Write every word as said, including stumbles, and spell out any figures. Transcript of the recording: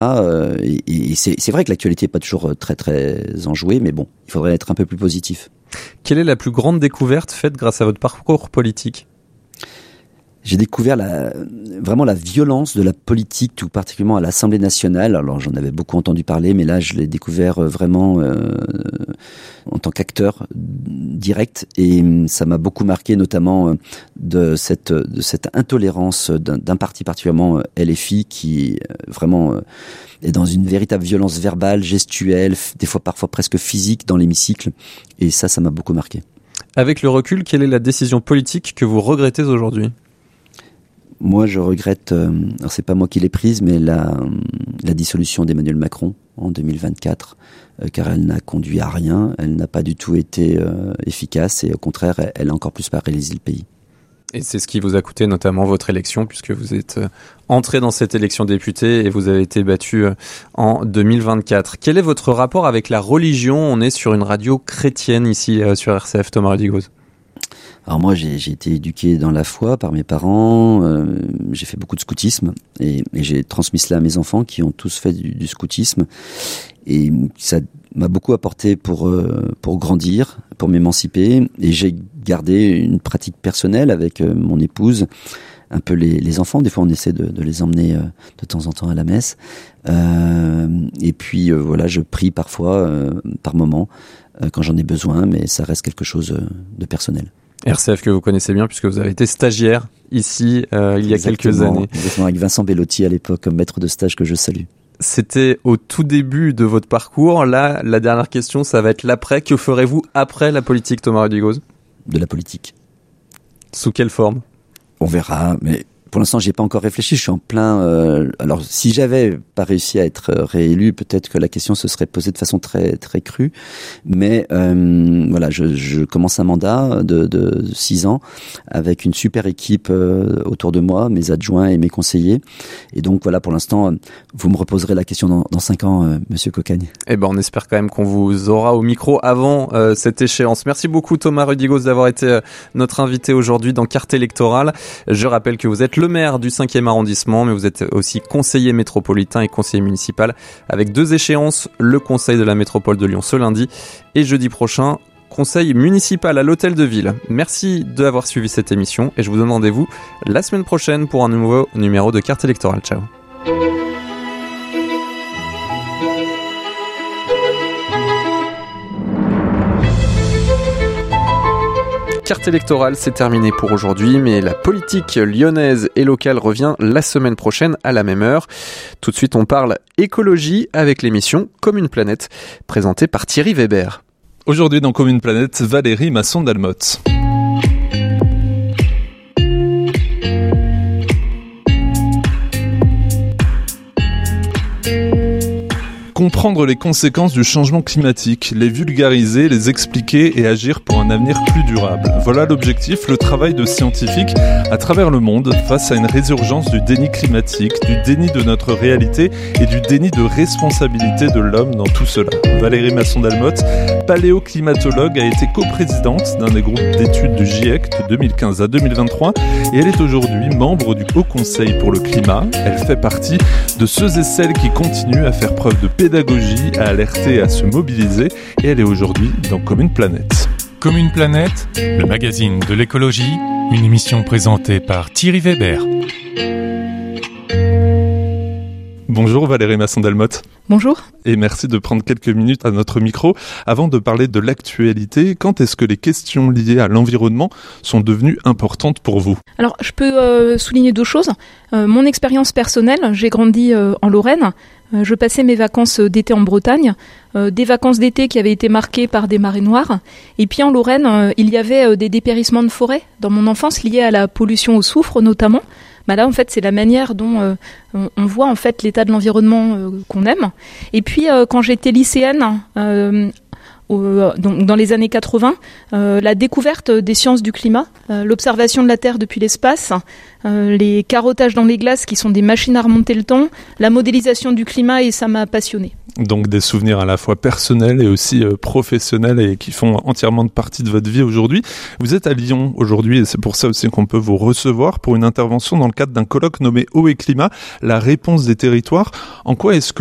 Euh, et, et c'est, c'est vrai que l'actualité n'est pas toujours très très enjouée, mais bon, il faudrait être un peu plus positif. Quelle est la plus grande découverte faite grâce à votre parcours politique ? J'ai découvert la, vraiment la violence de la politique, tout particulièrement à l'Assemblée nationale. Alors j'en avais beaucoup entendu parler, mais là je l'ai découvert vraiment euh, en tant qu'acteur direct, et ça m'a beaucoup marqué, notamment de cette, de cette intolérance d'un, d'un parti particulièrement L F I qui vraiment est dans une véritable violence verbale, gestuelle, des fois parfois presque physique dans l'hémicycle, et ça, ça m'a beaucoup marqué. Avec le recul, quelle est la décision politique que vous regrettez aujourd'hui ? Moi, je regrette, euh, alors c'est pas moi qui l'ai prise, mais la, la dissolution d'Emmanuel Macron en deux mille vingt-quatre, euh, car elle n'a conduit à rien, elle n'a pas du tout été euh, efficace, et au contraire, elle, elle a encore plus paralysé le pays. Et c'est ce qui vous a coûté notamment votre élection, puisque vous êtes euh, entré dans cette élection député et vous avez été battu euh, en deux mille vingt-quatre. Quel est votre rapport avec la religion ? On est sur une radio chrétienne ici euh, sur R C F, Thomas Rudigoz. Alors moi, j'ai, j'ai été éduqué dans la foi par mes parents, euh, j'ai fait beaucoup de scoutisme, et, et j'ai transmis cela à mes enfants qui ont tous fait du, du scoutisme, et ça m'a beaucoup apporté pour, euh, pour grandir, pour m'émanciper, et j'ai gardé une pratique personnelle avec euh, mon épouse, un peu les, les enfants, des fois on essaie de, de les emmener euh, de temps en temps à la messe, euh, et puis euh, voilà, je prie parfois, euh, par moment, euh, quand j'en ai besoin, mais ça reste quelque chose de personnel. R C F que vous connaissez bien puisque vous avez été stagiaire ici euh, il y a exactement, quelques années. Exactement, avec Vincent Bellotti à l'époque comme maître de stage que je salue. C'était au tout début de votre parcours. Là, la dernière question, ça va être l'après. Que ferez-vous après la politique, Thomas Rudigoz ? De la politique. Sous quelle forme ? On verra, mais pour l'instant, j'y ai pas encore réfléchi. Je suis en plein. Euh, alors, si j'avais pas réussi à être réélu, peut-être que la question se serait posée de façon très très crue. Mais euh, voilà, je, je commence un mandat de, de six ans avec une super équipe euh, autour de moi, mes adjoints et mes conseillers. Et donc voilà, pour l'instant, vous me reposerez la question dans, dans cinq ans, euh, Monsieur Cocagne. Eh ben, on espère quand même qu'on vous aura au micro avant euh, cette échéance. Merci beaucoup, Thomas Rudigoz, d'avoir été euh, notre invité aujourd'hui dans Carte électorale. Je rappelle que vous êtes le maire du cinquième arrondissement, mais vous êtes aussi conseiller métropolitain et conseiller municipal avec deux échéances, le conseil de la métropole de Lyon ce lundi et jeudi prochain, conseil municipal à l'hôtel de ville. Merci d'avoir suivi cette émission et je vous donne rendez-vous la semaine prochaine pour un nouveau numéro de Carte électorale. Ciao. Carte électorale, c'est terminé pour aujourd'hui, mais la politique lyonnaise et locale revient la semaine prochaine à la même heure. Tout de suite, on parle écologie avec l'émission Comme une planète, présentée par Thierry Weber. Aujourd'hui dans Comme une planète, Valérie Masson-Delmotte. Comprendre les conséquences du changement climatique, les vulgariser, les expliquer et agir pour un avenir plus durable. Voilà l'objectif, le travail de scientifiques à travers le monde face à une résurgence du déni climatique, du déni de notre réalité et du déni de responsabilité de l'homme dans tout cela. Valérie Masson-Delmotte, paléoclimatologue, a été coprésidente d'un des groupes d'études du GIEC de deux mille quinze à deux mille vingt-trois et elle est aujourd'hui membre du Haut Conseil pour le climat. Elle fait partie de ceux et celles qui continuent à faire preuve de pédagogie, à alerter et à se mobiliser, et elle est aujourd'hui dans Comme une planète. Comme une planète, le magazine de l'écologie, une émission présentée par Thierry Weber. Bonjour Valérie Masson-Delmotte. Bonjour. Et merci de prendre quelques minutes à notre micro. Avant de parler de l'actualité, quand est-ce que les questions liées à l'environnement sont devenues importantes pour vous ? Alors, je peux euh, souligner deux choses. Euh, mon expérience personnelle, j'ai grandi euh, en Lorraine. Euh, je passais mes vacances d'été en Bretagne, euh, des vacances d'été qui avaient été marquées par des marées noires. Et puis en Lorraine, euh, il y avait euh, des dépérissements de forêt dans mon enfance liés à la pollution au soufre notamment. Bah là, en fait, c'est la manière dont euh, on, on voit en fait l'état de l'environnement euh, qu'on aime. Et puis, euh, quand j'étais lycéenne, euh, au, donc dans les années quatre-vingts, euh, la découverte des sciences du climat, euh, l'observation de la Terre depuis l'espace, euh, les carottages dans les glaces qui sont des machines à remonter le temps, la modélisation du climat, et ça m'a passionnée. Donc des souvenirs à la fois personnels et aussi euh, professionnels et qui font entièrement partie de votre vie aujourd'hui. Vous êtes à Lyon aujourd'hui et c'est pour ça aussi qu'on peut vous recevoir pour une intervention dans le cadre d'un colloque nommé Eau et Climat, la réponse des territoires. En quoi est-ce que